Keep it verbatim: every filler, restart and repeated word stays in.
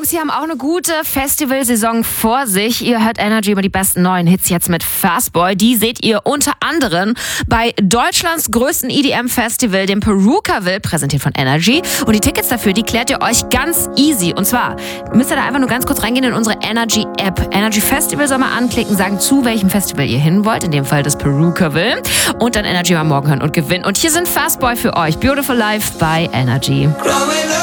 Jungs hier haben auch eine gute Festivalsaison vor sich. Ihr hört Energy über die besten neuen Hits jetzt mit Fastboy. Die seht ihr unter anderem bei Deutschlands größten E D M-Festival, dem Perukaville, präsentiert von Energy. Und die Tickets dafür, die klärt ihr euch ganz easy. Und zwar müsst ihr da einfach nur ganz kurz reingehen in unsere Energy-App. Energy Festival soll mal anklicken, sagen, zu welchem Festival ihr hin wollt. In dem Fall das Perukaville. Und dann Energy mal morgen hören und gewinnen. Und hier sind Fastboy für euch. Beautiful Life bei Energy.